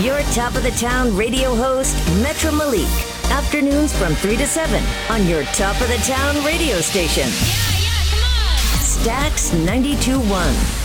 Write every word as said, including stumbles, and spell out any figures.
Your top of the town radio host, Metro Malik. Afternoons from three to seven on your top of the town radio station. Yeah, yeah, come on. Stax ninety-two point one.